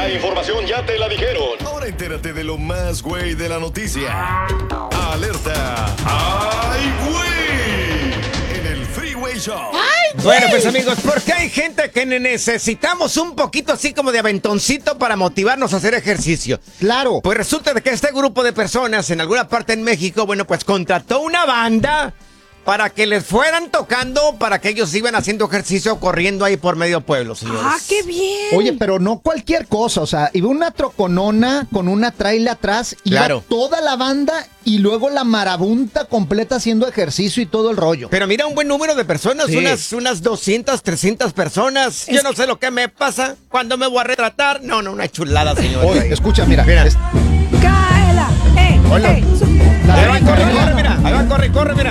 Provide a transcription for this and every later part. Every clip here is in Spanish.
La información ya te la dijeron. Ahora entérate de lo más güey de la noticia. Alerta. ¡Ay, güey! En el Freeway Show. Bueno, pues amigos, porque hay gente que necesitamos un poquito así como de aventoncito para motivarnos a hacer ejercicio. Claro. Pues resulta de que este grupo de personas en alguna parte en México, bueno, pues contrató una banda para que les fueran tocando, para que ellos iban haciendo ejercicio corriendo ahí por medio pueblo, señores. ¡Ah, qué bien! Oye, pero no cualquier cosa, o sea, iba una troconona con una trailer atrás, Claro. iba toda la banda y luego la marabunta completa haciendo ejercicio y todo el rollo. Pero mira, un buen número de personas, Sí. unas 200, 300 personas. Yo no sé lo que me pasa, cuando me voy a retratar. No, una chulada, señor. Oye, escucha, mira. ¡Caela! ¡Ey! Hola. ¡Ey! Ahí va, corre, mira. Ahí va, corre, mira.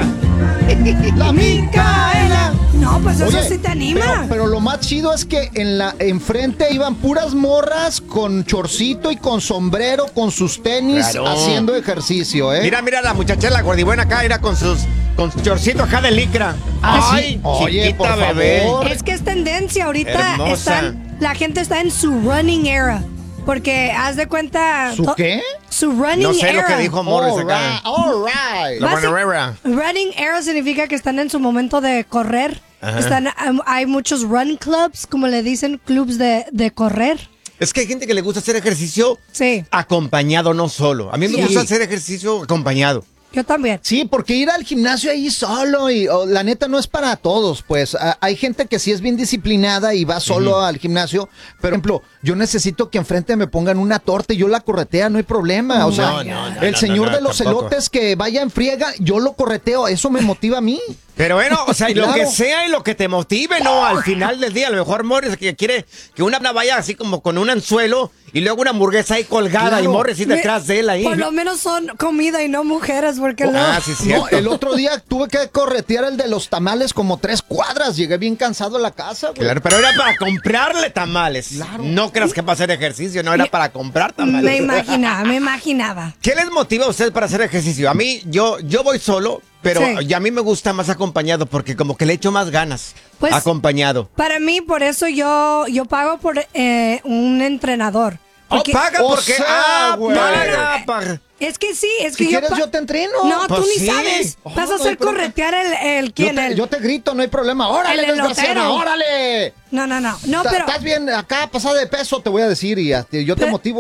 ¡La Micaela! No, pues eso Oye, sí te anima. Pero lo más chido es que enfrente iban puras morras con chorcito y con sombrero, con sus tenis, Claro. haciendo ejercicio, ¿eh? Mira, la muchacha, la gordibuena acá, era con sus chorcitos acá de licra. Ah, Ay, sí. Oye, chiquita, por bebé. favor. Es que es tendencia ahorita. Hermosa. La gente está en su running era. Porque haz de cuenta. ¿Su qué? Su running No sé era. lo que dijo Morris acá. All right. La Basic- Bonarera. Running era significa que están en su momento de correr. Ajá. Hay muchos run clubs, como le dicen, clubs de correr. Es que hay gente que le gusta hacer ejercicio Sí, acompañado, no solo. A mí me Sí. gusta hacer ejercicio acompañado. yo también. Sí, porque ir al gimnasio ahí solo y la neta no es para todos, pues hay gente que sí es bien disciplinada y va solo al gimnasio, pero por ejemplo, yo necesito que enfrente me pongan una torta y yo la corretea, no hay problema, o sea, el señor de los tampoco. elotes que vaya en friega, yo lo correteo, eso me motiva a mí. Pero bueno, o sea, y lo Claro. que sea y lo que te motive, ¿no? Al final del día, a lo mejor Morris que quiere que una vaya así como con un anzuelo y luego una hamburguesa ahí colgada Claro. y Morris y detrás de él ahí. Por lo menos son comida y no mujeres, porque no. Ah, sí, No, cierto. el otro día tuve que corretear el de los tamales como 3 cuadras, llegué bien cansado a la casa, güey. Claro, pero era para comprarle tamales. Claro. No creas que para hacer ejercicio, no era para comprar tamales. Me imaginaba. ¿Qué les motiva a ustedes para hacer ejercicio? A mí, yo voy solo, pero Sí. y a mí me gusta más acompañado porque como que le echo más ganas Pues, acompañado. Para mí, por eso yo pago por un entrenador. Porque- Paga O porque... sea, güey. paga, paga. Es que sí, es Si que quieres yo te entreno. No, Pues tú sí. ni sabes. Oh, Vas a no hay hacer problema. corretear el ¿quién? Yo te grito, no hay problema. ¡Órale, El desgraciada! elotero. ¡Órale! No, pero... Estás bien acá, pasada de peso, te voy a decir, y yo te Pero- motivo.